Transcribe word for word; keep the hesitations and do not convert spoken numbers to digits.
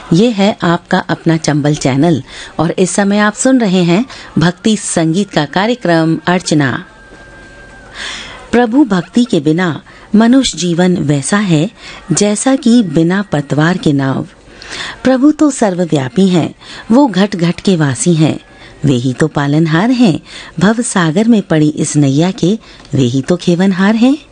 ये है आपका अपना चंबल चैनल और इस समय आप सुन रहे हैं भक्ति संगीत का कार्यक्रम अर्चना। प्रभु भक्ति के बिना मनुष्य जीवन वैसा है जैसा कि बिना पतवार के नाव। प्रभु तो सर्वव्यापी हैं, वो घट घट के वासी हैं, वे ही तो पालनहार हैं। भव सागर में पड़ी इस नैया के वे ही तो खेवनहार हैं।